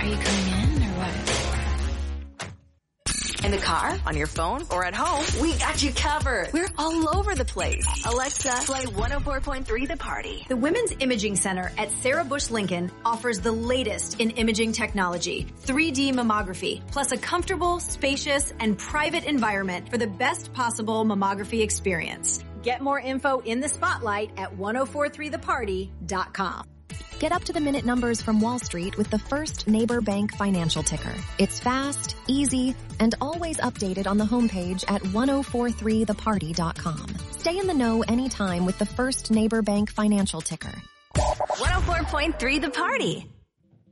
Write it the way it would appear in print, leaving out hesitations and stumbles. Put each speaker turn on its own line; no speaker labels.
Are you coming in or what?
In the car, on your phone, or at home, we got you covered. We're all over the place. Alexa, play 104.3 The Party.
The Women's Imaging Center at Sarah Bush Lincoln offers the latest in imaging technology, 3D mammography, plus a comfortable, spacious, and private environment for the best possible mammography experience. Get more info in the spotlight at 1043theparty.com.
Get up-to-the-minute numbers from Wall Street with the First Neighbor Bank financial ticker. It's fast, easy, and always updated on the homepage at 1043theparty.com. Stay in the know anytime with the First Neighbor Bank financial ticker.
104.3 The Party.